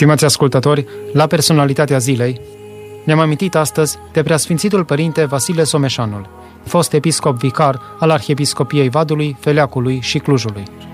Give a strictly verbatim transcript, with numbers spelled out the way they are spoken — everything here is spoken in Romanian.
Stimați ascultători, la Personalitatea Zilei ne-am amintit astăzi de Preasfințitul Părinte Vasile Someșanul, fost episcop vicar al Arhiepiscopiei Vadului, Feleacului și Clujului.